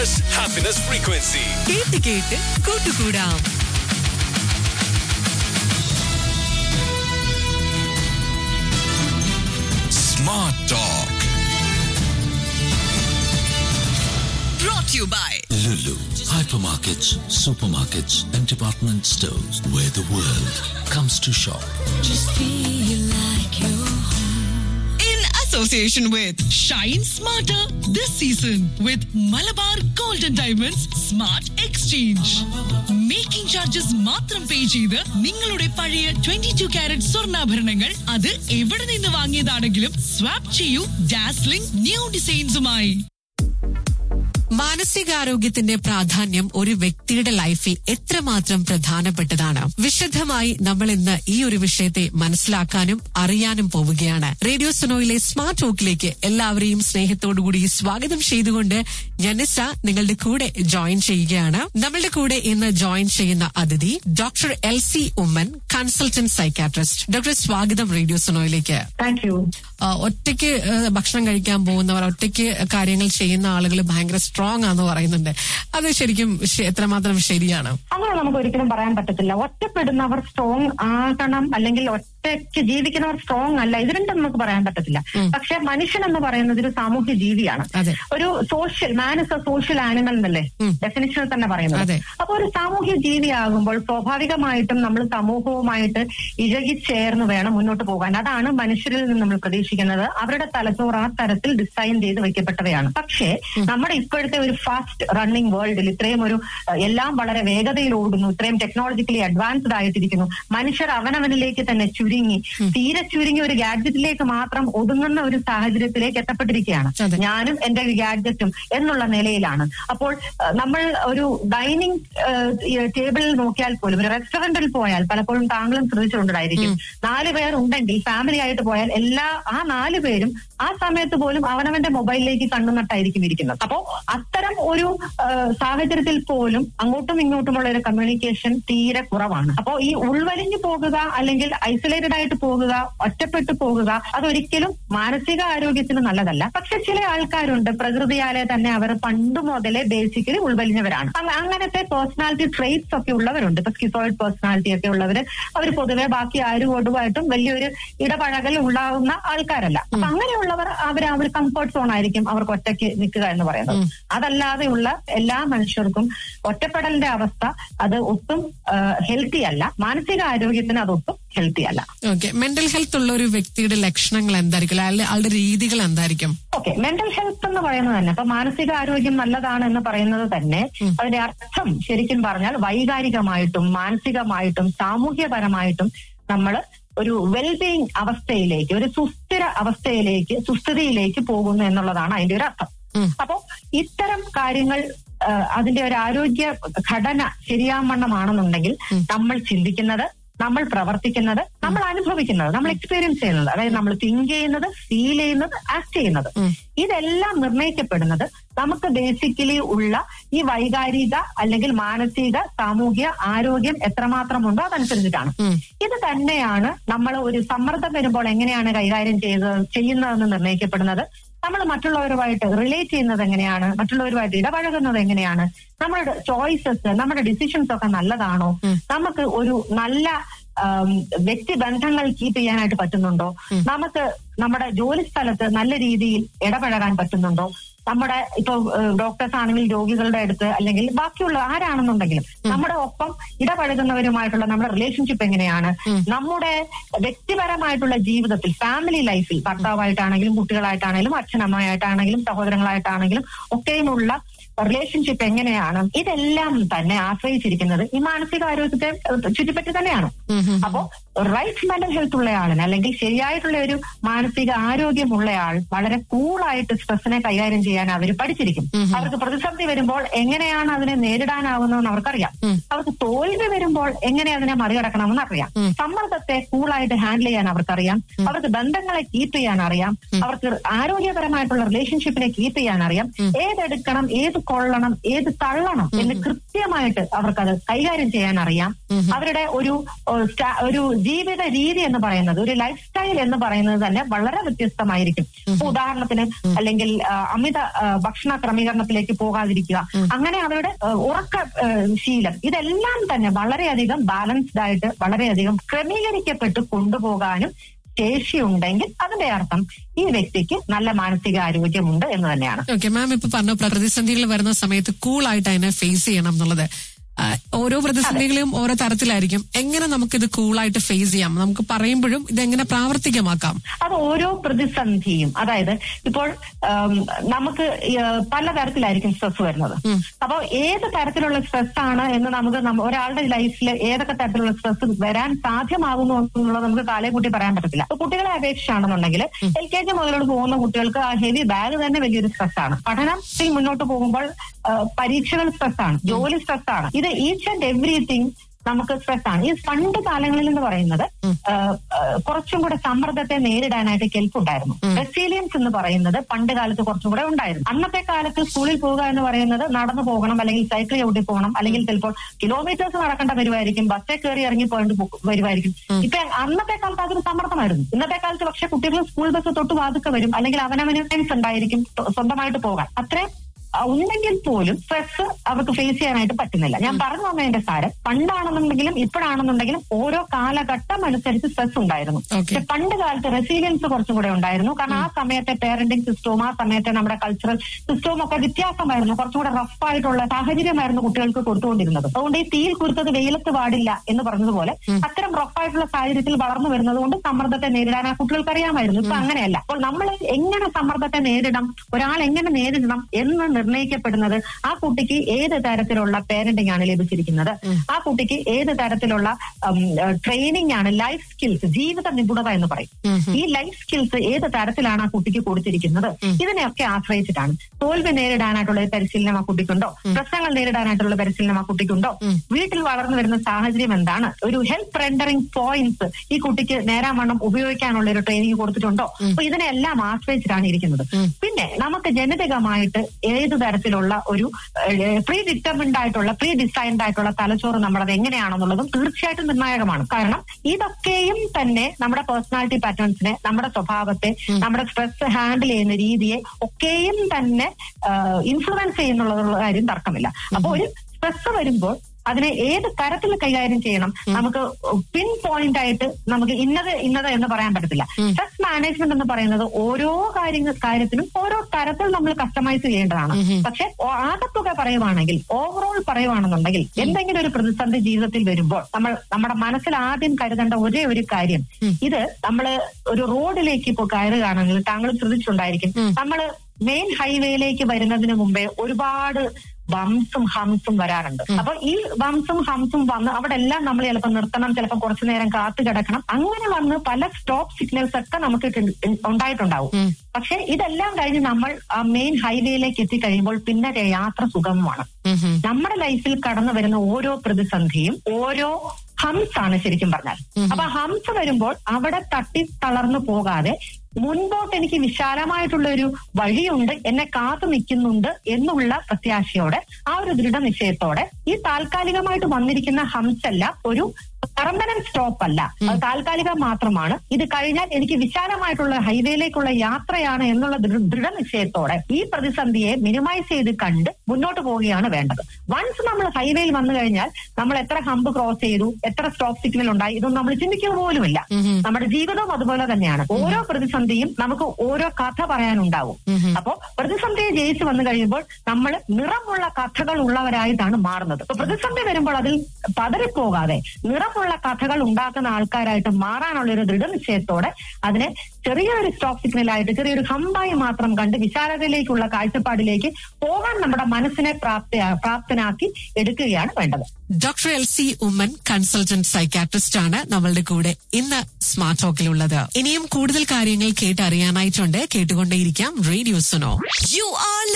Happiness Frequency. കേട്ട് കേട്ട് കൂട്ടുകൂടാം. Smart Talk. Brought to you by Lulu. Hypermarkets, supermarkets, and department stores where the world comes to shop. in association with Shine Smarter this season with Malabar Golden Diamonds Smart Exchange. Making charges മാത്രം പേ ചെയ്ത് നിങ്ങളുടെ പഴയ 22 carrot സ്വർണ്ണാഭരണങ്ങൾ അത് എവിടെ നിന്ന് വാങ്ങിയതാണെങ്കിലും swap ചെയ്യൂ dazzling new ഡിസൈൻസുമായി. മാനസികാരോഗ്യത്തിന്റെ പ്രാധാന്യം ഒരു വ്യക്തിയുടെ ലൈഫിൽ എത്രമാത്രം പ്രധാനപ്പെട്ടതാണ്. വിശദമായി നമ്മൾ ഇന്ന് ഈ ഒരു വിഷയത്തെ മനസ്സിലാക്കാനും അറിയാനും പോവുകയാണ്. റേഡിയോ സുനോയിലെ സ്മാർട്ട് ടോക്കിലേക്ക് എല്ലാവരെയും സ്നേഹത്തോടുകൂടി സ്വാഗതം ചെയ്തുകൊണ്ട് ജനിസ നിങ്ങളുടെ കൂടെ ജോയിൻ ചെയ്യുകയാണ്. നമ്മളുടെ കൂടെ ഇന്ന് ജോയിൻ ചെയ്യുന്ന അതിഥി doctor LC Oommen, consultant psychiatrist. Doctor, സ്വാഗതം റേഡിയോ സുനോയിലേക്ക്. Thank you. ഒറ്റയ്ക്ക് ഭക്ഷണം കഴിക്കാൻ പോകുന്നവർ, ഒറ്റയ്ക്ക് കാര്യങ്ങൾ ചെയ്യുന്ന ആളുകൾ ഭയങ്കര സ്ട്രോങ് ആണെന്ന് പറയുന്നുണ്ട്. അത് ശരിക്കും എത്രമാത്രം ശരിയാണ്? അങ്ങനെ നമുക്ക് ഒരിക്കലും പറയാൻ പറ്റത്തില്ല. ഒറ്റപ്പെടുന്നവർ സ്ട്രോങ് ആകണം അല്ലെങ്കിൽ ഒറ്റയ്ക്ക് ജീവിക്കുന്നവർ സ്ട്രോങ് അല്ല, ഇത് രണ്ടും നമുക്ക് പറയാൻ പറ്റത്തില്ല. പക്ഷെ മനുഷ്യൻ എന്ന് പറയുന്നത് ഒരു സാമൂഹ്യ ജീവിയാണ്. ഒരു social man is A social animal എന്നല്ലേ ഡെഫിനിഷനിൽ തന്നെ പറയുന്നത്. അപ്പൊ ഒരു സാമൂഹ്യ ജീവിയാകുമ്പോൾ സ്വാഭാവികമായിട്ടും നമ്മൾ സമൂഹവുമായിട്ട് ഇഴകിച്ചേർന്ന് വേണം മുന്നോട്ട് പോകാൻ. അതാണ് മനുഷ്യരിൽ നിന്ന് നമ്മൾ പ്രതീക്ഷിക്കുന്നത്. അവരുടെ തലച്ചോറ് ആ തരത്തിൽ ഡിസൈൻ ചെയ്ത് വെക്കപ്പെട്ടവയാണ്. പക്ഷേ നമ്മുടെ ഇപ്പോഴത്തെ ഒരു ഫാസ്റ്റ് റണ്ണിങ് വേൾഡിൽ ഇത്രയും ഒരു എല്ലാം വളരെ വേഗതയിൽ ഓടുന്നു, ഇത്രയും ടെക്നോളജിക്കലി അഡ്വാൻസ്ഡ് ആയിട്ടിരിക്കുന്നു. മനുഷ്യർ അവനവനിലേക്ക് തന്നെ തീരെ ചുരുങ്ങി ഒരു ഗാഡ്ജറ്റിലേക്ക് മാത്രം ഒതുങ്ങുന്ന ഒരു സാഹചര്യത്തിലേക്ക് എത്തപ്പെട്ടിരിക്കുകയാണ്. ഞാനും എന്റെ ഗാഡ്ജറ്റും എന്നുള്ള നിലയിലാണ്. അപ്പോൾ നമ്മൾ ഒരു ഡൈനിങ് ടേബിളിൽ നോക്കിയാൽ പോലും, ഒരു റെസ്റ്റോറന്റിൽ പോയാൽ പലപ്പോഴും താങ്കളും ശ്രദ്ധിച്ചിട്ടുണ്ടായിരിക്കും, 4 പേർ ഉണ്ടെങ്കിൽ ഫാമിലി ആയിട്ട് പോയാൽ ആ 4 പേരും ആ സമയത്ത് പോലും അവനവന്റെ മൊബൈലിലേക്ക് കണ്ണുനട്ടായിരിക്കും ഇരിക്കുന്നത്. അപ്പോ അത്തരം ഒരു സാഹചര്യത്തിൽ പോലും അങ്ങോട്ടും ഇങ്ങോട്ടുമുള്ള ഒരു കമ്മ്യൂണിക്കേഷൻ തീരെ കുറവാണ്. അപ്പോ ഈ ഉൾവലിഞ്ഞു പോകുക അല്ലെങ്കിൽ ഐസൊലേറ്റഡ് ആയിട്ട് പോകുക, ഒറ്റപ്പെട്ടു പോകുക, അതൊരിക്കലും മാനസിക ആരോഗ്യത്തിന് നല്ലതല്ല. പക്ഷെ ചില ആൾക്കാരുണ്ട്, പ്രകൃതിയാലെ തന്നെ അവർ പണ്ട് മുതലേ ബേസിക്കലി ഉൾവലിഞ്ഞവരാണ്. അങ്ങനത്തെ പേഴ്സണാലിറ്റി ട്രെയ്റ്റ്സ് ഒക്കെ ഉള്ളവരുണ്ട്. ഇപ്പൊ സ്കിസോയിഡ് പേഴ്സണാലിറ്റി ഒക്കെ ഉള്ളവര്, അവർ പൊതുവെ ബാക്കി ആരോടുമായിട്ടും വലിയൊരു ഇടപഴകൽ ഉണ്ടാകുന്ന ആൾക്കാരല്ല. അപ്പൊ അങ്ങനെയുള്ളവർ അവർ കംഫർട്ട് സോൺ ആയിരിക്കും അവർക്ക് ഒറ്റയ്ക്ക് നിൽക്കുക എന്ന് പറയുന്നത്. അതല്ലാതെയുള്ള എല്ലാ മനുഷ്യർക്കും ഒറ്റപ്പെടലിന്റെ അവസ്ഥ അത് ഒട്ടും ഹെൽത്തി അല്ല. മാനസിക ആരോഗ്യത്തിന് അതൊട്ടും ഹെൽത്തി അല്ല. ഓക്കെ, മെന്റൽ ഹെൽത്ത് ഉള്ള ഒരു വ്യക്തിയുടെ ലക്ഷണങ്ങൾ എന്തായിരിക്കും, ആളുടെ രീതികൾ എന്തായിരിക്കും? ഓക്കെ, മെന്റൽ ഹെൽത്ത് എന്ന് പറയുന്നത് തന്നെ, ഇപ്പൊ മാനസിക ആരോഗ്യം നല്ലതാണ് എന്ന് പറയുന്നത് തന്നെ അതിന്റെ അർത്ഥം ശരിക്കും പറഞ്ഞാൽ വൈകാരികമായിട്ടും മാനസികമായിട്ടും സാമൂഹ്യപരമായിട്ടും നമ്മൾ ഒരു വെൽബീയിങ് അവസ്ഥയിലേക്ക്, ഒരു സുസ്ഥിതിയിലേക്ക് പോകുന്നു എന്നുള്ളതാണ് അതിന്റെ ഒരു അർത്ഥം. അപ്പോ ഇത്തരം കാര്യങ്ങൾ അതിന്റെ ഒരു ആരോഗ്യ ഘടന ശരിയാവണ്ണമാണെന്നുണ്ടെങ്കിൽ നമ്മൾ ചിന്തിക്കുന്നത്, നമ്മൾ പ്രവർത്തിക്കുന്നത്, നമ്മൾ അനുഭവിക്കുന്നത്, നമ്മൾ എക്സ്പീരിയൻസ് ചെയ്യുന്നത്, അതായത് നമ്മൾ തിങ്ക് ചെയ്യുന്നത്, ഫീൽ ചെയ്യുന്നത്, ആക്ട് ചെയ്യുന്നത്, ഇതെല്ലാം നിർണ്ണയിക്കപ്പെടുന്നത് നമുക്ക് ബേസിക്കലി ഉള്ള ഈ വൈകാരിക അല്ലെങ്കിൽ മാനസിക സാമൂഹ്യ ആരോഗ്യം എത്രമാത്രമുണ്ടോ അതനുസരിച്ചിട്ടാണ്. ഇത് തന്നെയാണ് നമ്മൾ ഒരു സമ്മർദ്ദം വരുമ്പോൾ എങ്ങനെയാണ് കൈകാര്യം ചെയ്യുന്നതെന്ന് നിർണ്ണയിക്കപ്പെടുന്നത്. നമ്മൾ മറ്റുള്ളവരുമായിട്ട് റിലേറ്റ് ചെയ്യുന്നത് എങ്ങനെയാണ്, മറ്റുള്ളവരുമായിട്ട് ഇടപഴകുന്നത് എങ്ങനെയാണ്, നമ്മുടെ ചോയ്സസ്, നമ്മുടെ ഡിസിഷൻസ് ഒക്കെ നല്ലതാണോ, നമുക്ക് ഒരു നല്ല വ്യക്തിബന്ധങ്ങൾ കീപ്പ് ചെയ്യാനായിട്ട് പറ്റുന്നുണ്ടോ, നമുക്ക് നമ്മുടെ ജോലി സ്ഥലത്ത് നല്ല രീതിയിൽ ഇടപഴകാൻ പറ്റുന്നുണ്ടോ, നമ്മുടെ ഇപ്പൊ ഡോക്ടേഴ്സ് ആണെങ്കിൽ രോഗികളുടെ അടുത്ത് അല്ലെങ്കിൽ ബാക്കിയുള്ള ആരാണെന്നുണ്ടെങ്കിലും നമ്മുടെ ഒപ്പം ഇടപഴകുന്നവരുമായിട്ടുള്ള നമ്മുടെ റിലേഷൻഷിപ്പ് എങ്ങനെയാണ്, നമ്മുടെ വ്യക്തിപരമായിട്ടുള്ള ജീവിതത്തിൽ ഫാമിലി ലൈഫിൽ ഭർത്താവായിട്ടാണെങ്കിലും കുട്ടികളായിട്ടാണെങ്കിലും അച്ഛനമ്മയായിട്ടാണെങ്കിലും സഹോദരങ്ങളായിട്ടാണെങ്കിലും ഒക്കെയുമുള്ള റിലേഷൻഷിപ്പ് എങ്ങനെയാണ്, ഇതെല്ലാം തന്നെ ആശ്രയിച്ചിരിക്കുന്നത് ഈ മാനസിക ആരോഗ്യത്തെ ചുറ്റിപ്പറ്റി തന്നെയാണ്. അപ്പോ റൈറ്റ് മെന്റൽ ഹെൽത്ത് ഉള്ളയാളിന് അല്ലെങ്കിൽ ശരിയായിട്ടുള്ള ഒരു മാനസിക ആരോഗ്യമുള്ളയാൾ വളരെ കൂളായിട്ട് സ്ട്രെസ്സിനെ കൈകാര്യം ചെയ്യാൻ അവർ പഠിച്ചിരിക്കും. അവർക്ക് പ്രതിസന്ധി വരുമ്പോൾ എങ്ങനെയാണ് അതിനെ നേരിടാനാവുന്നതെന്ന് അവർക്കറിയാം. അവർക്ക് തോൽവി വരുമ്പോൾ എങ്ങനെ അതിനെ മറികടക്കണമെന്ന് അറിയാം. സമ്മർദ്ദത്തെ കൂളായിട്ട് ഹാൻഡിൽ ചെയ്യാൻ അവർക്കറിയാം. അവർക്ക് ബന്ധങ്ങളെ കീപ്പ് ചെയ്യാൻ അറിയാം. അവർക്ക് ആരോഗ്യപരമായിട്ടുള്ള റിലേഷൻഷിപ്പിനെ കീപ്പ് ചെയ്യാൻ അറിയാം. ഏതെടുക്കണം, ഏത് കൊള്ളണം, ഏത് തള്ളണം എന്ന് കൃത്യമായിട്ട് അവർക്കത് കൈകാര്യം ചെയ്യാൻ അറിയാം. അവരുടെ ഒരു ജീവിത രീതി എന്ന് പറയുന്നത്, ഒരു ലൈഫ് സ്റ്റൈൽ എന്ന് പറയുന്നത് തന്നെ വളരെ വ്യത്യസ്തമായിരിക്കും. ഉദാഹരണത്തിന് അല്ലെങ്കിൽ അമിത ഭക്ഷണ ക്രമീകരണത്തിലേക്ക് പോകാതിരിക്കുക, അങ്ങനെ അവരുടെ ഉറക്ക ശീലം, ഇതെല്ലാം തന്നെ വളരെയധികം ബാലൻസ്ഡ് ആയിട്ട് വളരെയധികം ക്രമീകരിക്കപ്പെട്ട് കൊണ്ടുപോകാനും ശേഷിയുണ്ടെങ്കിൽ അതിന്റെ അർത്ഥം ഈ വ്യക്തിക്ക് നല്ല മാനസിക ആരോഗ്യമുണ്ട് എന്ന് തന്നെയാണ്. ഓക്കെ മാം, ഇപ്പൊ പറഞ്ഞ പ്രതിസന്ധികൾ വരുന്ന സമയത്ത് കൂളായിട്ട് അതിനെ ഫേസ് ചെയ്യണം എന്നുള്ളത്. ഓരോ പ്രതിസന്ധികളും ഓരോ തരത്തിലായിരിക്കും. എങ്ങനെ നമുക്കിത് കൂളായിട്ട് ഫേസ് ചെയ്യാം? നമുക്ക് പറയുമ്പോഴും ഇതെങ്ങനെ പ്രാവർത്തികമാക്കാം? അത് ഓരോ പ്രതിസന്ധിയും, അതായത് ഇപ്പോൾ നമുക്ക് പലതരത്തിലായിരിക്കും സ്ട്രെസ് വരുന്നത്. അപ്പൊ ഏത് തരത്തിലുള്ള സ്ട്രെസ് ആണ് എന്ന് നമുക്ക് ഒരാളുടെ ലൈഫിൽ ഏതൊക്കെ തരത്തിലുള്ള സ്ട്രെസ് വരാൻ സാധ്യമാകുന്നു എന്നുള്ളത് നമുക്ക് കാലേ കൂട്ടി പറയാൻ പറ്റത്തില്ല. അപ്പൊ കുട്ടികളെ അപേക്ഷിച്ചാണെന്നുണ്ടെങ്കിൽ LKG മുതലോട് പോകുന്ന കുട്ടികൾക്ക് ആ ഹെവി ബാഗ് തന്നെ വലിയൊരു സ്ട്രെസ്സാണ്. പഠനത്തിൽ മുന്നോട്ട് പോകുമ്പോൾ പരീക്ഷകൾ സ്ട്രെസ്സാണ്, ജോലി സ്ട്രെസ്സാണ്. ഇത് ഈച്ച് ആൻഡ് എവറിത്തിങ് നമുക്ക് സ്ട്രെസ്സാണ്. ഈ പണ്ട് കാലങ്ങളിൽ എന്ന് പറയുന്നത് കുറച്ചും കൂടെ സമ്മർദ്ദത്തെ നേരിടാനായിട്ട് കെൽപ്പുണ്ടായിരുന്നു. റെസീലിയൻസ് എന്ന് പറയുന്നത് പണ്ട് കാലത്ത് കുറച്ചും കൂടെ ഉണ്ടായിരുന്നു. അന്നത്തെ കാലത്ത് സ്കൂളിൽ പോവുക എന്ന് പറയുന്നത് നടന്നു പോകണം, അല്ലെങ്കിൽ സൈക്കിൾ ചവിട്ടി പോകണം, അല്ലെങ്കിൽ ചിലപ്പോൾ കിലോമീറ്റേഴ്സ് നടക്കേണ്ട വരുമായിരിക്കും, ബസ്സിൽ കയറി ഇറങ്ങി പോയിട്ട് വരുമായിരിക്കും. ഇപ്പൊ അന്നത്തെ കാലത്ത് അതൊരു സമ്മർദ്ദമായിരുന്നു. ഇന്നത്തെ കാലത്ത് പക്ഷെ കുട്ടികൾ സ്കൂൾ ബസ് തൊട്ട് വാതുക്കെ വരും, അല്ലെങ്കിൽ അവനവന് ഫ്രണ്ട്സ് ഉണ്ടായിരിക്കും സ്വന്തമായിട്ട് പോകാൻ. അത്രയും ഉണ്ടെങ്കിൽ പോലും സ്ട്രെസ് അവർക്ക് ഫേസ് ചെയ്യാനായിട്ട് പറ്റുന്നില്ല. ഞാൻ പറഞ്ഞു വന്നതിന്റെ സാരം, പണ്ടാണെന്നുണ്ടെങ്കിലും ഇപ്പോഴാണെന്നുണ്ടെങ്കിലും ഓരോ കാലഘട്ടം അനുസരിച്ച് സ്ട്രെസ് ഉണ്ടായിരുന്നു. പക്ഷെ പണ്ട് കാലത്ത് റെസീലിയൻസ് കുറച്ചും കൂടെ ഉണ്ടായിരുന്നു. കാരണം ആ സമയത്തെ പേരന്റിംഗ് സിസ്റ്റവും ആ സമയത്തെ നമ്മുടെ കൾച്ചറൽ സിസ്റ്റവും ഒക്കെ വ്യത്യാസമായിരുന്നു. കുറച്ചും കൂടെ റഫായിട്ടുള്ള സാഹചര്യമായിരുന്നു കുട്ടികൾക്ക് കൊടുത്തുകൊണ്ടിരുന്നത്. അതുകൊണ്ട് ഈ തീയിൽ കുരുത്തത് വെയിലത്ത് പാടില്ല എന്ന് പറഞ്ഞതുപോലെ അത്തരം റഫായിട്ടുള്ള സാഹചര്യത്തിൽ വളർന്നു വരുന്നത് കൊണ്ട് സമ്മർദ്ദത്തെ നേരിടാൻ ആ കുട്ടികൾക്ക് അറിയാമായിരുന്നു. ഇപ്പൊ അങ്ങനെയല്ല. അപ്പോൾ നമ്മൾ എങ്ങനെ സമ്മർദ്ദത്തെ നേരിടണം, ഒരാൾ എങ്ങനെ നേരിടണം എന്ന് നിർണ്ണയിക്കപ്പെടുന്നത് ആ കുട്ടിക്ക് ഏത് തരത്തിലുള്ള പേരന്റിംഗ് ആണ് ലഭിച്ചിരിക്കുന്നത്, ആ കുട്ടിക്ക് ഏത് തരത്തിലുള്ള ട്രെയിനിങ് ആണ്, ലൈഫ് സ്കിൽസ്, ജീവിത നിപുണത എന്ന് പറയും. ഈ ലൈഫ് സ്കിൽസ് ഏത് തരത്തിലാണ് ആ കുട്ടിക്ക് കൊടുത്തിരിക്കുന്നത്, ഇതിനെയൊക്കെ ആശ്രയിച്ചിട്ടാണ്. തോൽവി നേരിടാനായിട്ടുള്ള പരിശീലനം ആ കുട്ടിക്കുണ്ടോ, പ്രശ്നങ്ങൾ നേരിടാനായിട്ടുള്ള പരിശീലനം ആ കുട്ടിക്കുണ്ടോ, വീട്ടിൽ വളർന്നു വരുന്ന സാഹചര്യം എന്താണ്, ഒരു ഹെൽപ്പ് റെൻഡറിംഗ് പോയിന്റ്സ് ഈ കുട്ടിക്ക് നേരാവണ്ണം ഉപയോഗിക്കാനുള്ള ഒരു ട്രെയിനിങ് കൊടുത്തിട്ടുണ്ടോ. അപ്പൊ ഇതിനെല്ലാം ആശ്രയിച്ചിട്ടാണ് ഇരിക്കുന്നത്. പിന്നെ നമുക്ക് ജനിതകമായിട്ട് ഏത് തരത്തിലുള്ള ഒരു പ്രീ ഡിറ്റർമിൻഡ് ആയിട്ടുള്ള പ്രീ ഡിസൈൻഡ് ആയിട്ടുള്ള തലച്ചോറ് നമ്മളത് എങ്ങനെയാണെന്നുള്ളതും തീർച്ചയായിട്ടും നിർണായകമാണ്. കാരണം ഇതൊക്കെയും തന്നെ നമ്മുടെ പേഴ്സണാലിറ്റി പാറ്റേൺസിനെ, നമ്മുടെ സ്വഭാവത്തെ, നമ്മുടെ സ്ട്രെസ് ഹാൻഡിൽ ചെയ്യുന്ന രീതിയെ ഒക്കെയും തന്നെ ഇൻഫ്ലുവൻസ് ചെയ്യുന്നുള്ള കാര്യം തർക്കമില്ല. അപ്പൊ ഒരു സ്ട്രെസ് വരുമ്പോൾ അതിനെ ഏത് തരത്തിൽ കൈകാര്യം ചെയ്യണം, നമുക്ക് പിൻ പോയിന്റ് ആയിട്ട് നമുക്ക് ഇന്നത് എന്ന് പറയാൻ പറ്റത്തില്ല. സ്ട്രെസ് മാനേജ്മെന്റ് എന്ന് പറയുന്നത് ഓരോ കാര്യത്തിനും ഓരോ തരത്തിൽ നമ്മൾ കസ്റ്റമൈസ് ചെയ്യേണ്ടതാണ്. പക്ഷെ ആകത്തുക പറയുവാണെങ്കിൽ, ഓവറോൾ പറയുവാണെന്നുണ്ടെങ്കിൽ, എന്തെങ്കിലും ഒരു പ്രതിസന്ധി ജീവിതത്തിൽ വരുമ്പോൾ നമ്മുടെ മനസ്സിൽ ആദ്യം കരുതേണ്ട ഒരേ ഒരു കാര്യം, ഇത് നമ്മള് ഒരു റോഡിലേക്ക് ഇപ്പോൾ കയറുകയാണെങ്കിൽ താങ്കൾ ശ്രദ്ധിച്ചിട്ടുണ്ടായിരിക്കും, നമ്മള് മെയിൻ ഹൈവേയിലേക്ക് വരുന്നതിന് മുമ്പേ ഒരുപാട് ബംസും ഹംസും വരാറുണ്ട്. അപ്പൊ ഈ ബംസും ഹംസും വന്ന് അവിടെ എല്ലാം നമ്മൾ ചിലപ്പോൾ നിർത്തണം, ചിലപ്പോൾ കുറച്ചു നേരം കാത്തു കിടക്കണം. അങ്ങനെ വന്ന് പല സ്റ്റോപ്പ് സിഗ്നൽസ് ഒക്കെ നമുക്ക് ഉണ്ടായിട്ടുണ്ടാവും. പക്ഷെ ഇതെല്ലാം കഴിഞ്ഞ് നമ്മൾ ആ മെയിൻ ഹൈവേയിലേക്ക് എത്തിക്കഴിയുമ്പോൾ പിന്നെ യാത്ര സുഗമമാണ്. നമ്മുടെ ലൈഫിൽ കടന്നു വരുന്ന ഓരോ പ്രതിസന്ധിയും ഓരോ ഹംസ് ആണ് ശരിക്കും പറഞ്ഞാൽ. അപ്പൊ ഹംസ് വരുമ്പോൾ അവിടെ തട്ടി തളർന്നു പോകാതെ മുൻപോട്ട് എനിക്ക് വിശാലമായിട്ടുള്ള ഒരു വഴിയുണ്ട്, എന്നെ കാത്തു നിൽക്കുന്നുണ്ട് എന്നുള്ള പ്രത്യാശയോടെ, ആ ഒരു ദൃഢനിശ്ചയത്തോടെ ഈ താൽക്കാലികമായിട്ട് വന്നിരിക്കുന്ന ഹംസ് എല്ലാം ഒരു പെർമനന്റ് സ്റ്റോപ്പ് അല്ല, അത് താൽക്കാലികം മാത്രമാണ്. ഇത് കഴിഞ്ഞാൽ എനിക്ക് വിശാലമായിട്ടുള്ള ഹൈവേയിലേക്കുള്ള യാത്രയാണ് എന്നുള്ള ദൃഢനിശ്ചയത്തോടെ ഈ പ്രതിസന്ധിയെ മിനിമൈസ് ചെയ്ത് കണ്ട് മുന്നോട്ട് പോവുകയാണ് വേണ്ടത്. വൺസ് നമ്മൾ ഹൈവേയിൽ വന്നു കഴിഞ്ഞാൽ നമ്മൾ എത്ര ഹമ്പ് ക്രോസ് ചെയ്തു, എത്ര സ്റ്റോപ്പ് സിഗ്നൽ ഉണ്ടായി, ഇതൊന്നും നമ്മൾ ചിന്തിക്കുക പോലുമില്ല. നമ്മുടെ ജീവിതവും അതുപോലെ തന്നെയാണ്. ഓരോ പ്രതിസന്ധിയും നമുക്ക് ഓരോ കഥ പറയാനുണ്ടാവും. അപ്പോ പ്രതിസന്ധിയെ ജയിച്ചു വന്നു കഴിയുമ്പോൾ നമ്മൾ നിറമുള്ള കഥകൾ ഉള്ളവരായിട്ടാണ് മാറുന്നത്. അപ്പൊ പ്രതിസന്ധി വരുമ്പോൾ അതിൽ പതറിപ്പോകാതെ നിറമുള്ള കഥകൾ ഉണ്ടാക്കുന്ന ആൾക്കാരായിട്ട് മാറാനുള്ള ഒരു ദൃഢനിശ്ചയത്തോടെ അതിനെ ചെറിയൊരു സ്റ്റോപ്പ് സിഗ്നലായിട്ട്, ചെറിയൊരു ഹമ്പായി മാത്രം കണ്ട് വിശാലതയിലേക്കുള്ള കാഴ്ചപ്പാടിലേക്ക് പോകാൻ നമ്മുടെ മനസ്സിനെ പ്രാപ്തനാക്കി എടുക്കുകയാണ് വേണ്ടത്. Doctor LC Oommen, consultant psychiatrist ആണ് നമ്മളുടെ കൂടെ ഇന്ന് സ്മാർട്ട് ടോക്കിലുള്ളത്. ഇനിയും കൂടുതൽ കാര്യങ്ങൾ കേട്ടറിയാനായിട്ടുണ്ട്. കേട്ടുകൊണ്ടേയിരിക്കാം റേഡിയോ സുനോ.